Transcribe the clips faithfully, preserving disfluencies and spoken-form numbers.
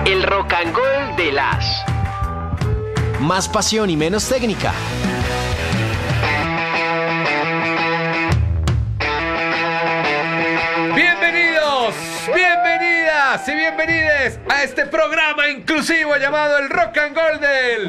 El Rock and Roll de las. Más pasión y menos técnica. Bienvenidos, bienvenidas y bienvenides a este programa inclusivo llamado el Rock and Roll del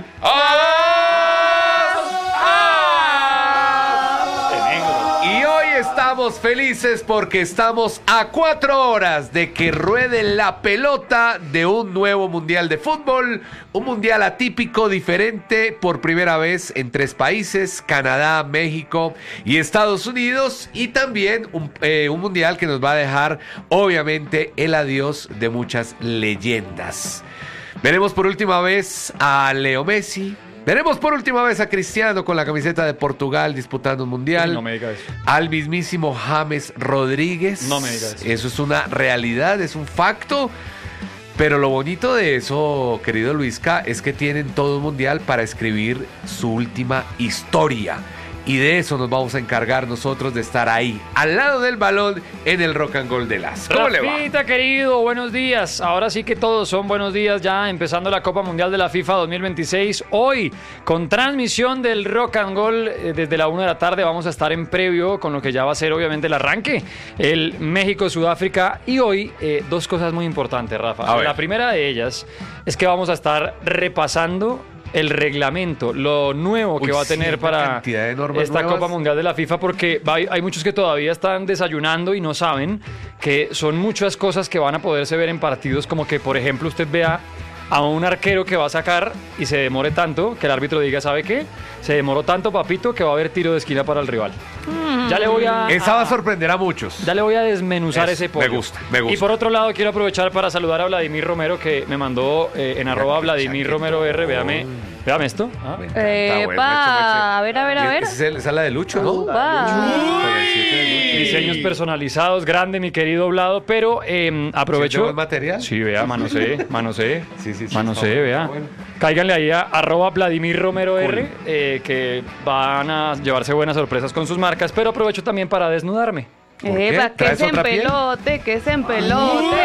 Y hoy estamos felices porque estamos a cuatro horas de que ruede la pelota de un nuevo mundial de fútbol, un mundial atípico, diferente, por primera vez en tres países, Canadá, México y Estados Unidos, y también un, eh, un mundial que nos va a dejar, obviamente, el adiós de muchas leyendas. Veremos por última vez a Leo Messi. Veremos por última vez a Cristiano con la camiseta de Portugal disputando un mundial. No me digas eso. Al mismísimo James Rodríguez. No me digas eso. Eso es una realidad, es un facto. Pero lo bonito de eso, querido Luisca, es que tienen todo un mundial para escribir su última historia. Y de eso nos vamos a encargar nosotros, de estar ahí, al lado del balón, en el Rock and Roll de las. ¿Cómo le va? Rafita, querido, buenos días. Ahora sí que todos son buenos días, ya empezando la Copa Mundial de la FIFA dos mil veintiséis. Hoy, con transmisión del Rock and Roll eh, desde la una de la tarde, vamos a estar en previo con lo que ya va a ser obviamente el arranque, el México-Sudáfrica. Y hoy, eh, dos cosas muy importantes, Rafa. La primera de ellas es que vamos a estar repasando el reglamento, lo nuevo que Uy, va a tener sí, para de esta nuevas. Copa Mundial de la FIFA, porque hay, hay muchos que todavía están desayunando y no saben que son muchas cosas que van a poderse ver en partidos, como que, por ejemplo, usted vea a un arquero que va a sacar y se demore tanto, que el árbitro diga, ¿sabe qué? Se demoró tanto, papito, que va a haber tiro de esquina para el rival. Mm. Ya le voy a... Esa va a sorprender a muchos. Ya le voy a desmenuzar Eso, ese pollo. me gusta, me gusta. Y por otro lado, quiero aprovechar para saludar a Vladimir Romero, que me mandó eh, en arroba Vladimir Romero R. Véame, véame esto. ¿Ah? Me encanta, Epa, bueno, hecho, a ver, a ver, a ver. Esa es, el- esa es la de Lucho, ¿no? Upa. Con el siete de Lucho. Diseños personalizados, grande, mi querido Vlado, pero eh, aprovecho... ¿Sí, buen material? Sí, vea, manosé, manosé, Sí, sí, sí, manosé, está vea. bueno. Cáiganle ahí a arroba Vladimir Romero R, eh, que van a llevarse buenas sorpresas con sus marcas, pero aprovecho también para desnudarme. ¿Por qué? Epa, que ¿Traes se otra piel? empelote, que se empelote.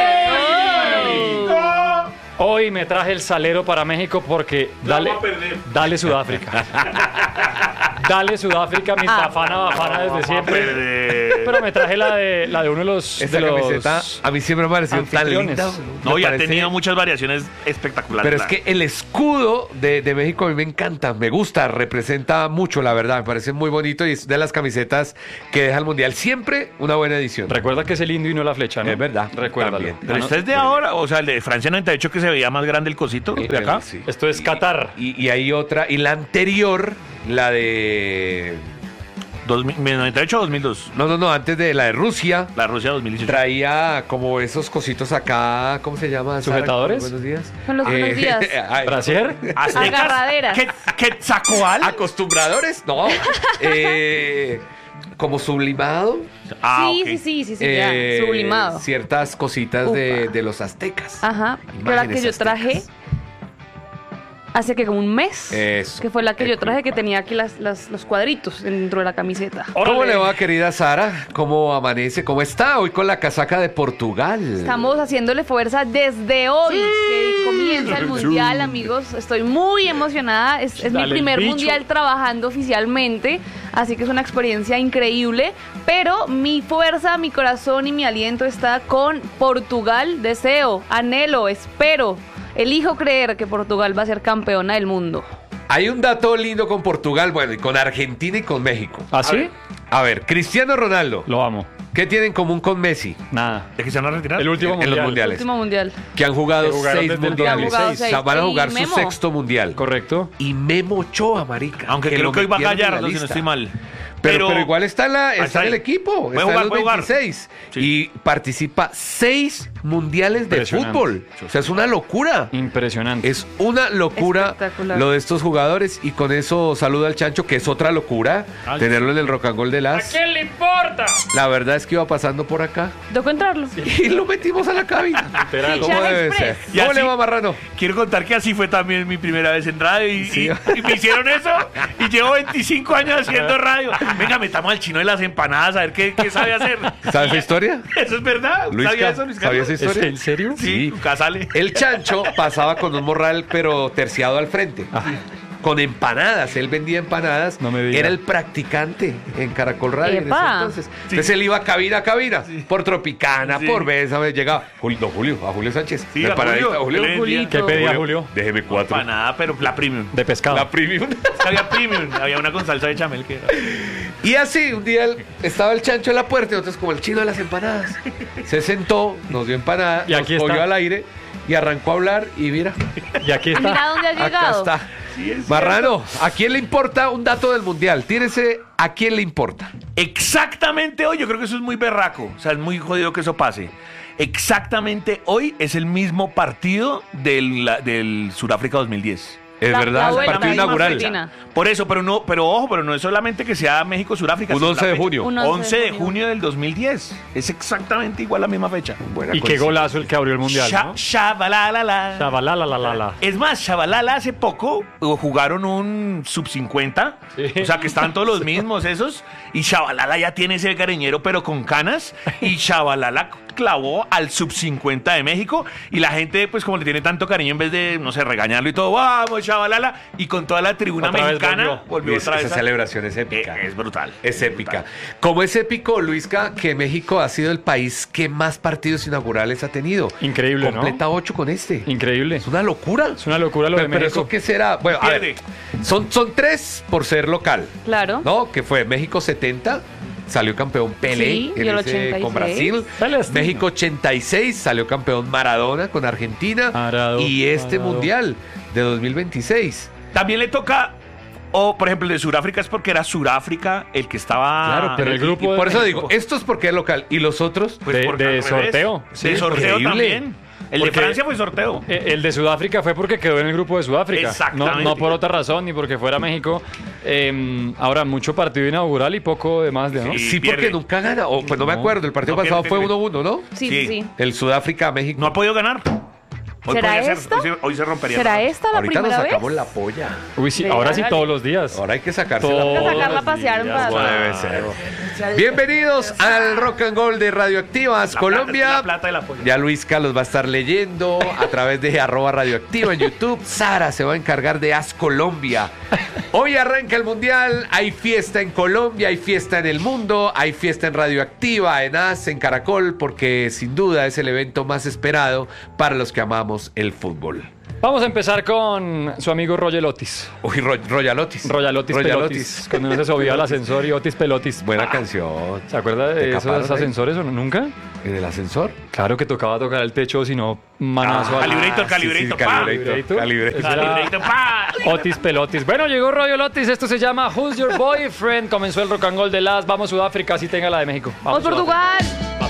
Hoy me traje el salero para México porque dale, dale Sudáfrica. Dale Sudáfrica, mi bafana, bafana desde siempre. Pero me traje la de, la de uno de los... Esta de los camiseta a mí siempre me ha parecido tan anfitriones. linda. No, Me y ha parece- tenido muchas variaciones espectaculares. Pero es que el escudo de, de México a mí me encanta, me gusta, representa mucho, la verdad. Me parece muy bonito y es de las camisetas que deja el Mundial. Siempre una buena edición. Recuerda que es el indio y no la flecha, ¿no? Es verdad. Recuérdalo. También. Pero Ah, no, este es de ahora, o sea, el de Francia noventa y ocho que se veía más grande el cosito de acá. Sí. Esto es Qatar. Y, y hay otra, y la anterior, la de... dos mil noventa y ocho o dos mil dos. No, no, no, antes de la de Rusia. La Rusia dos mil dieciocho. Traía como esos cositos acá, ¿cómo se llama? Sara? ¿Sujetadores? Buenos días. Con los buenos días. ay, ¿Brasier? Agarraderas. ¿Qué, Quetzacoal? ¿Acostumbradores? No. eh, como sublimado. Ah, sí, ok. sí, sí, sí, sí, eh, ya, sublimado. Ciertas cositas de, Upa. de los aztecas. Ajá, que la que Imágenes yo traje aztecas. hace que como un mes. Eso. Que fue la que Eh, yo traje, que tenía aquí las, las- los cuadritos dentro de la camiseta. ¿Cómo Órale. le va, querida Sara? ¿Cómo amanece? ¿Cómo está? Hoy con la casaca de Portugal. Estamos haciéndole fuerza desde hoy, que comienza el mundial, amigos. Estoy muy emocionada. Es, es mi Dale el primer bicho. mundial trabajando oficialmente, así que es una experiencia increíble. Pero mi fuerza, mi corazón y mi aliento está con Portugal. Deseo, anhelo, espero, elijo creer que Portugal va a ser campeona del mundo. Hay un dato lindo con Portugal, bueno, y con Argentina y con México. ¿Ah, sí? A ver, Cristiano Ronaldo, Lo amo. ¿qué tiene en común con Messi? Nada. ¿Es que se van a retirar? El último En mundial. los mundiales. Último mundial. Que han jugado Que jugaron seis desde el mundiales. dos mil seis. O sea, van a jugar Y su Memo. sexto mundial. Correcto. Y Memo Ochoa, marica. Aunque que creo lo que hoy va metieron en la Gallardo, si no lista. estoy mal. Pero, pero igual está en, la, está está en el ahí. equipo, Puede está jugar, en puede los jugar. veintiséis Sí. y participa seis mundiales de Impresionante. fútbol. O sea, es una locura. Impresionante. Es una locura Espectacular. lo de estos jugadores y con eso saluda al Chancho, que es otra locura Ay. tenerlo en el Rock and Roll de las. le importa? La verdad es que iba pasando por acá Tocó entrarlo. y lo metimos a la cabina. Literal. ¿Cómo Fichaje debe ser? express. Y ¿Cómo así- le va, Marrano? Quiero contar que así fue también mi primera vez en radio y, Sí. y- y me hicieron eso y llevo veinticinco años haciendo radio. Venga, metamos al chino de las empanadas a ver qué, qué sabe hacer. ¿Sabes esa historia? Eso es verdad. Luisca, ¿Sabía eso, Luis ¿sabía Carlos? esa esa ¿Es historia? en serio? Sí, nunca sale. El chancho pasaba con un morral, pero terciado al frente. Con empanadas, él vendía empanadas. No me diga. Era el practicante en Caracol Radio en ese ¡Epa! entonces. Entonces él iba cabina a cabina, por Tropicana, Sí. por Bésame, llegaba. Julio, no, Julio, a Julio Sánchez. Sí, la a empanadita, Julio. Julio. Julio. Julito. ¿Qué pedía Julio? Déjeme cuatro. Para nada, pero la premium. De pescado. La premium. Es que había premium, había una con salsa de chamel que era. Y así, un día el- estaba el chancho en la puerta y nosotros como el chino de las empanadas. Se sentó, nos dio empanada, Y aquí nos cogió está. al aire y arrancó a hablar y mira, Y aquí Mira está. dónde ha acá llegado. está. Marrano, ¿a quién le importa un dato del mundial? Tírese, ¿a quién le importa? Exactamente hoy, yo creo que eso es muy berraco. O sea, es muy jodido que eso pase. Exactamente hoy es el mismo partido del, la- del Sudáfrica dos mil diez. Es La- verdad, la el vuelta, partido misma inaugural. rutina. Por eso, pero no, pero ojo, pero no es solamente que sea México-Sudáfrica. Un sino once la de fecha. junio. Un once de junio del dos mil diez. Es exactamente igual la misma fecha. Buena Y qué coincidencia. golazo el que abrió el mundial, Sha- ¿no? Shabalalala. Shabalalala. Es más, Shabalala hace poco eh, jugaron un sub cincuenta, Sí. o sea que están todos los mismos esos, y Shabalala ya tiene ese cariñero pero con canas, y Shabalala clavó al sub cincuenta de México, y la gente pues como le tiene tanto cariño, en vez de, no sé, regañarlo y todo, vamos Shabalala, y con toda la tribuna Otra vez mexicana, volvió. volvió Es- otra vez. esa a- celebración es épica. Eh, es brutal. Es épica. Como es épico, Luisca, que México ha sido el país que más partidos inaugurales ha tenido. Increíble, ¿no? Completa ocho con este. Increíble. Es una locura. Es una locura lo de pero, pero México. eso qué será. Bueno, a ver, Pierde. son, son tres por ser local. Claro. ¿No? Que fue México setenta, salió campeón Pelé Sí, y en el ese- ochenta y seis. con Brasil. Celestino. México ochenta y seis, salió campeón Maradona con Argentina. Maradona, y este Maradona. mundial de dos mil veintiséis. También le toca, o por ejemplo el de Sudáfrica es porque era Sudáfrica el que estaba... Claro, pero el el grupo grupo. de Por eso México. digo, esto es porque es local. ¿Y los otros? Pues De- porque de al revés. sorteo. De Sí, sorteo increíble. también. El Porque- de Francia fue sorteo. Eh, El de Sudáfrica fue porque quedó en el grupo de Sudáfrica. Exactamente. No, no por otra razón, ni porque fuera México. Eh, ahora, mucho partido inaugural y poco de más de, ¿no? Sí. Sí, pierde. porque nunca gana. O, pues no, me No. acuerdo. El partido No, pasado pierde, fue pierde. uno uno, ¿no? Sí, Sí. sí, sí. El Sudáfrica-México. No ha podido ganar. Hoy ¿Será podría ser- esta? hoy, se, hoy se rompería. ¿Será todo. esta la Ahorita nos primera sacamos vez? la polla. Uy, sí, Sí, ahora sí hágale. todos los días. Ahora hay que sacarse Todos la Hay que polla. sacarla a los pasear un días, rato. Como debe ser. Bienvenidos al Rock and Gold de Radioactivas La Colombia. plata- la plata de la polla. Ya Luis Carlos va a estar leyendo a través de arroba radioactiva en YouTube. Sara se va a encargar de As Colombia. Hoy arranca el Mundial. Hay fiesta en Colombia, hay fiesta en el mundo, hay fiesta en Radioactiva, en As, en Caracol, porque sin duda es el evento más esperado para los que amamos el fútbol. Vamos a empezar con su amigo Roger Otis. Uy, Ro- Royalotis. Royalotis Pelotis. Cuando uno se subía al ascensor y Otis Pelotis. Buena canción. ¿Se acuerda ¿Te de caparon esos ahí? ascensores o no? ¿Nunca? ¿En el ascensor? Claro que tocaba tocar el techo, si no, manazo. Ah, al- calibrator, sí, calibrator, sí, pa. calibrator, calibrator. Ese era Calibrator, pa. Otis Pelotis. Bueno, llegó Royal Otis. Esto se llama Who's Your Boyfriend. Comenzó el rock and roll de las. Vamos Sudáfrica, así tenga la de México. ¡Vamos, Sudáfrica. Portugal!